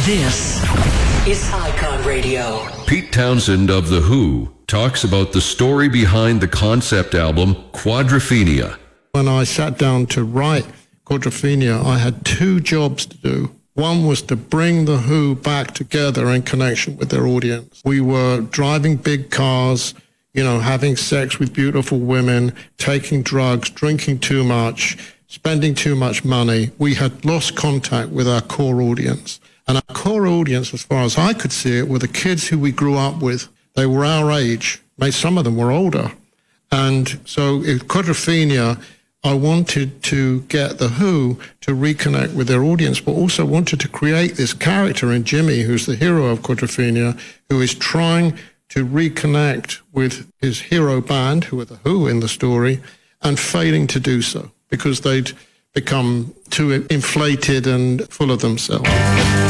This is Icon Radio. Pete Townsend of The Who talks about the story behind the concept album Quadrophenia. When I sat down to write Quadrophenia, I had two jobs to do. One was to bring The Who back together in connection with their audience. We were driving big cars, having sex with beautiful women, taking drugs, drinking too much, spending too much money. We had lost contact with our core audience. And our core audience, as far as I could see it, were the kids who we grew up with. They were our age. Some of them were older. And so in Quadrophenia, I wanted to get The Who to reconnect with their audience, but also wanted to create this character in Jimmy, who's the hero of Quadrophenia, who is trying to reconnect with his hero band, who are The Who in the story, and failing to do so because they'd become too inflated and full of themselves.